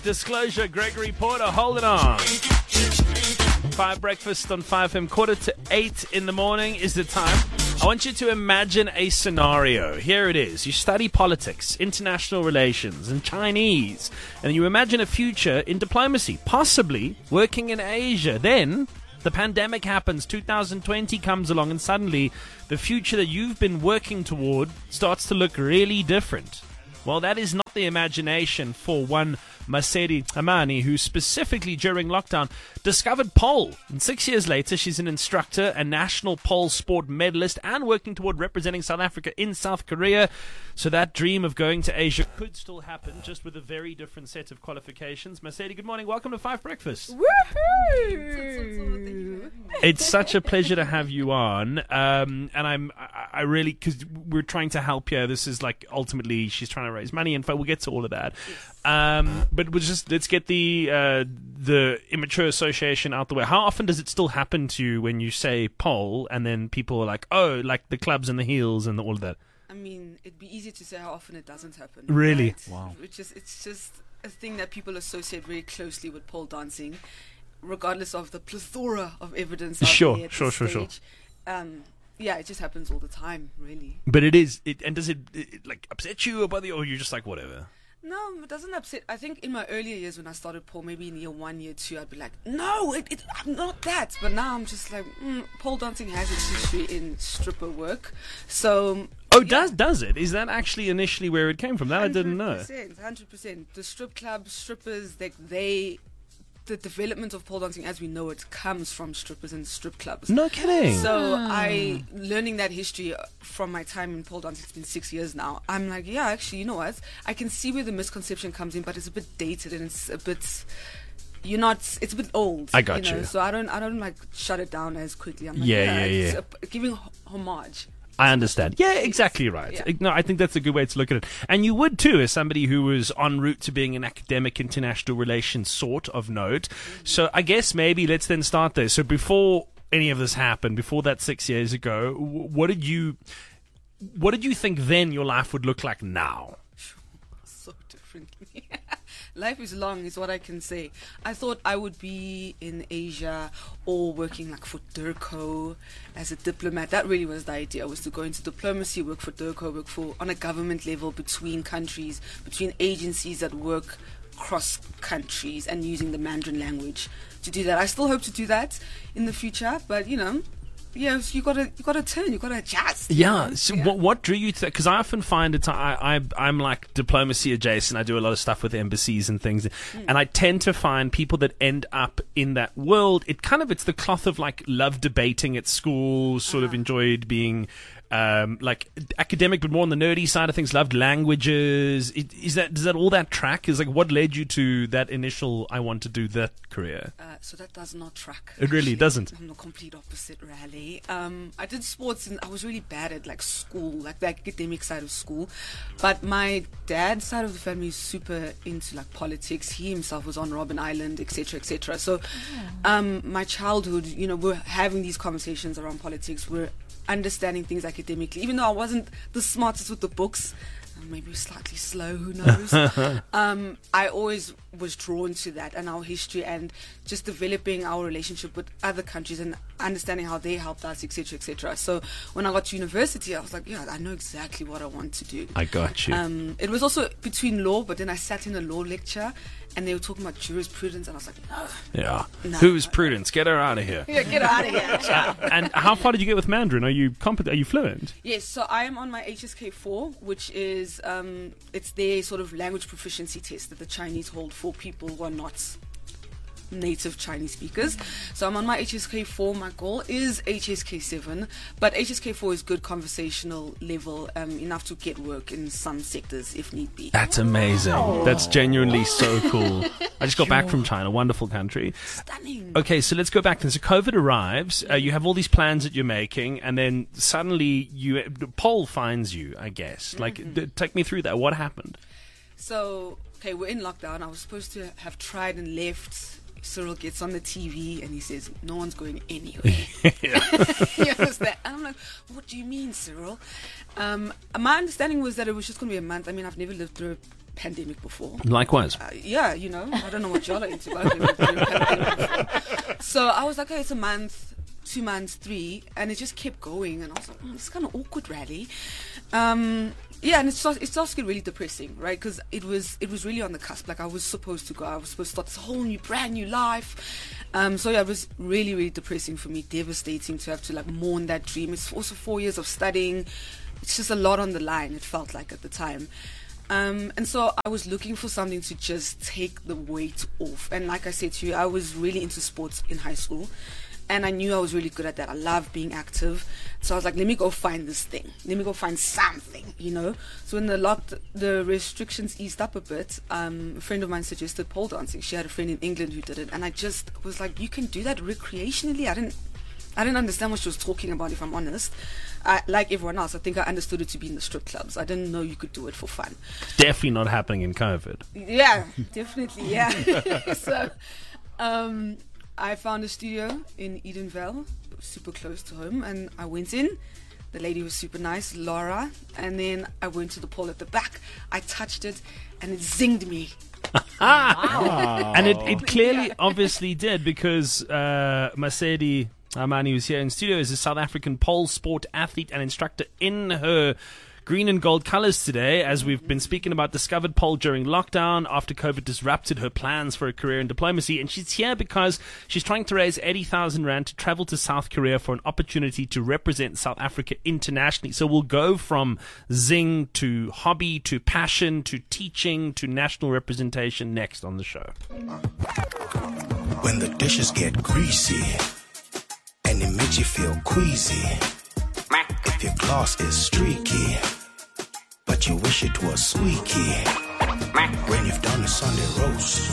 Disclosure, Gregory Porter, hold it on. 5 Breakfast on 5M, 7:45 in the morning is the time. I want you to imagine a scenario. Here it is. You study politics, international relations, and Chinese. And you imagine a future in diplomacy, possibly working in Asia. Then the pandemic happens, 2020 comes along, and suddenly the future that you've been working toward starts to look really different. Well, that is not the imagination for one Masedi Amani, who specifically during lockdown discovered pole. And 6 years later, she's an instructor, a national pole sport medalist, and working toward representing South Africa in South Korea. So that dream of going to Asia could still happen, just with a very different set of qualifications. Masedi, good morning. Welcome to 5 Breakfast. Woohoo! It's such a pleasure to have you on. And I really, because we're trying to help you. This is like, ultimately, she's trying to raise money, and we'll get to all of that. But let's get the Immature Association out the way. How often does it still happen to you when you say pole, and then people are like, oh, like the clubs and the heels and all of that? I mean, it'd be easy to say how often it doesn't happen. Really? Right? Wow. It's just a thing that people associate very closely with pole dancing, regardless of the plethora of evidence out there at this stage. Yeah, it just happens all the time, really. But it is. And does it like upset you or bother you, or you're just like, whatever? No, it doesn't upset. I think in my earlier years when I started pole, maybe in year 1, year 2, I'd be like, no, I'm not that. But now I'm just like, pole dancing has its history in stripper work. So... Oh, yeah. Does it? Is that actually initially where it came from? That I didn't know. 100%. The strip clubs, strippers, the development of pole dancing as we know it comes from strippers and strip clubs. No kidding. So learning that history from my time in pole dancing, it's been 6 years now. I'm like, yeah, actually, you know what? I can see where the misconception comes in, but it's a bit dated and it's a bit... it's a bit old. I got you. So I don't like shut it down as quickly. I'm like, yeah. Giving homage. I understand. Yeah, exactly right. Yeah. No, I think that's a good way to look at it. And you would too, as somebody who was en route to being an academic international relations sort of note. So I guess maybe let's then start there. So before any of this happened, before that 6 years ago, what did you think then your life would look like now? So differently. Life is long, is what I can say. I thought I would be in Asia or working like for DIRCO as a diplomat. That really was the idea, was to go into diplomacy, work for DIRCO, work for on a government level between countries, between agencies that work cross countries and using the Mandarin language to do that. I still hope to do that in the future, but yes, you gotta turn, you gotta adjust. Yeah. So what drew you to that? Because I often find it. I'm like diplomacy adjacent. I do a lot of stuff with embassies and things, and I tend to find people that end up in that world. It's the cloth of like love debating at school. Sort of enjoyed being. Like academic, but more on the nerdy side of things. Loved languages. Does that all that track? Is like what led you to that initial? I want to do that career. So that does not track. It really doesn't. I'm the complete opposite, really. I did sports, and I was really bad at like school, like the academic side of school. But my dad's side of the family is super into like politics. He himself was on Robben Island, etc., etc. So, my childhood, we're having these conversations around politics. We're understanding things academically, even though I wasn't the smartest with the books, maybe slightly slow, who knows. I always was drawn to that and our history and just developing our relationship with other countries and understanding how they helped us, etc., etc. So when I got to university, I was like, I know exactly what I want to do. I got you. It was also between law, but then I sat in a law lecture and they were talking about jurisprudence, and I was like, no. Yeah. No. Who's Prudence? Get her out of here. Yeah, get her out of here. And how far did you get with Mandarin? Are you competent? Are you fluent? Yes, so I am on my HSK4, which is it's their sort of language proficiency test that the Chinese hold for people who are not native Chinese speakers. So I'm on my HSK4. My goal is HSK7, but HSK4 is good conversational level, enough to get work in some sectors if need be. That's amazing. That's genuinely so cool. I just got back from China. Wonderful country. Stunning. Okay, so let's go back. So COVID arrives. You have all these plans that you're making, and then suddenly Pole finds you, I guess. Take me through that. What happened? So, we're in lockdown. I was supposed to have tried and left. Cyril gets on the TV and he says, no one's going anywhere. You understand? And I'm like, what do you mean, Cyril? My understanding was that it was just going to be a month. I mean, I've never lived through pandemic before. Likewise. Yeah, you know, I don't know what y'all are into, but I've never been in a pandemic before. So I was like, okay, it's a month, 2 months, 3, and it just kept going, and I was like, it's kind of awkward, Rally. Yeah, and it starts to get really depressing, right? Because it was really on the cusp. Like, I was supposed to go. I was supposed to start this whole new, brand new life. So yeah, it was really, really depressing for me. Devastating to have to like mourn that dream. It's also 4 years of studying. It's just a lot on the line. It felt like at the time. And so I was looking for something to just take the weight off. And like I said to you, I was really into sports in high school. And I knew I was really good at that. I love being active. So I was like, let me go find this thing. Let me go find something, you know. So when the restrictions eased up a bit, a friend of mine suggested pole dancing. She had a friend in England who did it. And I just was like, you can do that recreationally? I didn't understand what she was talking about, if I'm honest. Like everyone else, I think I understood it to be in the strip clubs. I didn't know you could do it for fun. Definitely not happening in COVID. Yeah, definitely, yeah. So I found a studio in Edenvale, super close to home, and I went in. The lady was super nice, Laura, and then I went to the pole at the back. I touched it, and it zinged me. Wow. And it clearly, obviously did, because Masedi Amani, who's here in studio, is a South African pole sport athlete and instructor in her green and gold colours today, as we've been speaking about discovered pole during lockdown after COVID disrupted her plans for a career in diplomacy. And she's here because she's trying to raise 80,000 Rand to travel to South Korea for an opportunity to represent South Africa internationally. So we'll go from zing to hobby to passion to teaching to national representation next on the show. When the dishes get greasy and it makes you feel queasy, if your gloss is streaky but you wish it was squeaky, when you've done a Sunday roast